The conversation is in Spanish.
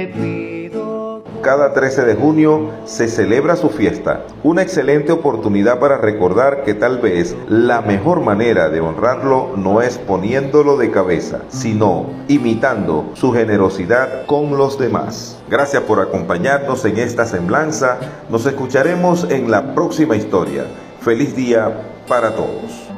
Cada 13 de junio se celebra su fiesta, una excelente oportunidad para recordar que tal vez la mejor manera de honrarlo no es poniéndolo de cabeza, sino imitando su generosidad con los demás. Gracias por acompañarnos en esta semblanza. Nos escucharemos en la próxima historia. Feliz día para todos.